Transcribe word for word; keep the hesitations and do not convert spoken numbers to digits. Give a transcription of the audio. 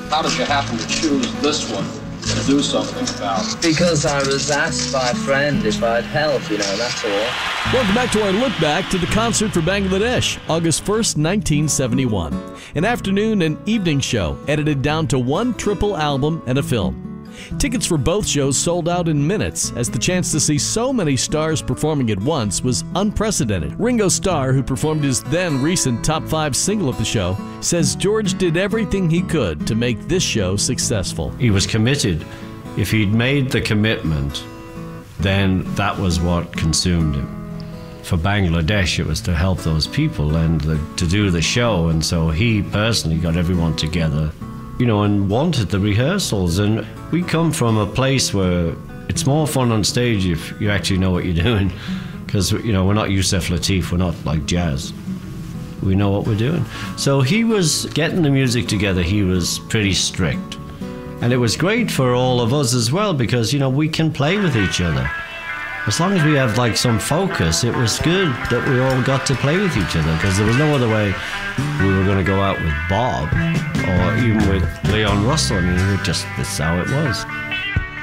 How did you happen to choose this one to do something about? Because I was asked by a friend if I'd help, you know, that's all. Welcome back to our look back to the concert for Bangladesh, August first, nineteen seventy-one. An afternoon and evening show edited down to one triple album and a film. Tickets for both shows sold out in minutes, as the chance to see so many stars performing at once was unprecedented. Ringo Starr, who performed his then recent top five single at the show, says George did everything he could to make this show successful. He was committed. If he'd made the commitment, then that was what consumed him. For Bangladesh, it was to help those people and the, to do the show, and so he personally got everyone together, you know, and wanted the rehearsals. And we come from a place where it's more fun on stage if you actually know what you're doing, because, you know, we're not Yusef Lateef, we're not like jazz. We know what we're doing. So he was getting the music together, he was pretty strict. And it was great for all of us as well, because, you know, we can play with each other. As long as we have like some focus, it was good that we all got to play with each other, because there was no other way we were going to go out with Bob or even with Leon Russell. I mean, it just, that's how it was.